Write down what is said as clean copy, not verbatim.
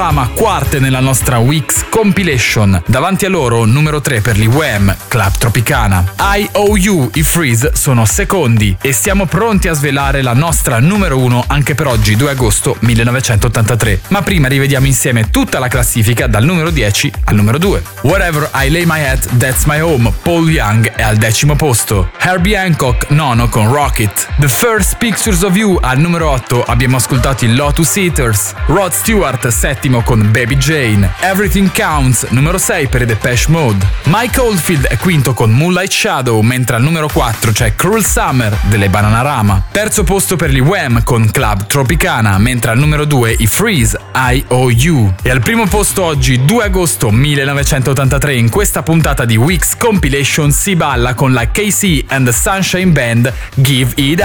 Quarte nella nostra Weeks Compilation. Davanti a loro numero 3 per gli Wham, Club Tropicana. IOU, i Freeze sono secondi e siamo pronti a svelare la nostra numero 1 anche per oggi, 2 agosto 1983. Ma prima rivediamo insieme tutta la classifica dal numero 10 al numero 2. Wherever I Lay My Head, That's My Home, Paul Young è al 10° posto. Herbie Hancock, nono con Rocket. The First Pictures of You al numero 8 abbiamo ascoltato i Lotus Eaters. Rod Stewart, settimo con Baby Jane. Everything Counts, numero 6 per i Depeche Mode. Mike Oldfield è quinto con Moonlight Shadow, mentre al numero 4 c'è Cruel Summer delle Bananarama. Terzo posto per gli Wham con Club Tropicana, mentre al numero 2 i Freeze, IOU. E al primo posto oggi, 2 agosto 1983, in questa puntata di Weeks Compilation si balla con la KC and the Sunshine Band, Give It